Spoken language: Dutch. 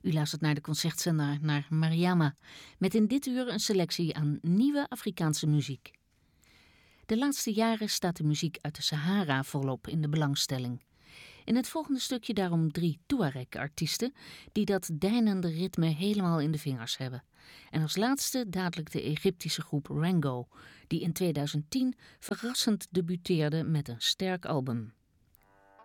U luistert naar de concertzender, naar Mariama, met in dit uur een selectie aan nieuwe Afrikaanse muziek. De laatste jaren staat de muziek uit de Sahara volop in de belangstelling. In het volgende stukje daarom 3 Tuareg-artiesten die dat deinende ritme helemaal in de vingers hebben. En als laatste dadelijk de Egyptische groep Rango, die in 2010 verrassend debuteerde met een sterk album.